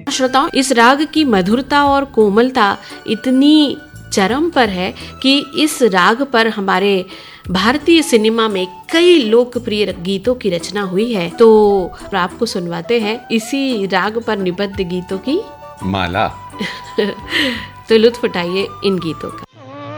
श्रोताओं, इस राग की मधुरता और कोमलता इतनी चरम पर है कि इस राग पर हमारे भारतीय सिनेमा में कई लोकप्रिय गीतों की रचना हुई है। तो आपको सुनवाते हैं इसी राग पर निबद्ध गीतों की माला। तो लुत्फ उठाइए इन गीतों का।